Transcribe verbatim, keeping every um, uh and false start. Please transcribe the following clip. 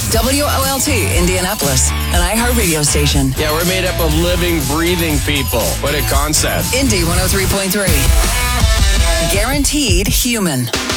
W O L T, Indianapolis, an iHeartRadio station. Yeah, we're made up of living, breathing people. What a concept. Indy one oh three point three. Guaranteed human.